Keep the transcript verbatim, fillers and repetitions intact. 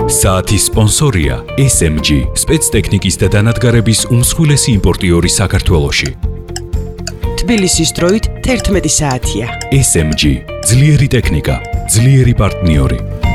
საათის სპონსორია ეს ემ ჯი, სპეცტექნიკის და დანადგარების უმსხვილესი იმპორტიორი საქართველოში. თბილისის დროით თერთმეტი საათია. ეს ემ ჯი, ძლიერი ტექნიკა, ძლიერი პარტნიორი.